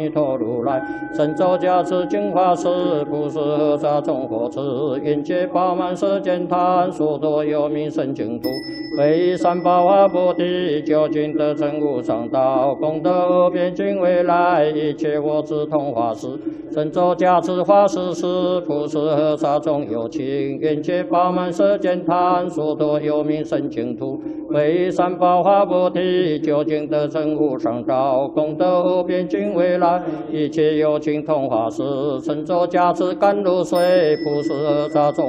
弥陀如来。神咒加持净法师，不是菩萨众佛子，愿解饱满世间贪，所多有名圣净土。为三宝法菩提，究竟得成无上道，功德无边尽未来，一切我智同法师。神咒加持法师时，不是菩萨众有情，愿解饱满世间贪，所多有名圣净土。为三宝法菩提，究竟得成无上道，功德无边尽未来，一切有情同法师。神咒加持甘露水，不是菩萨众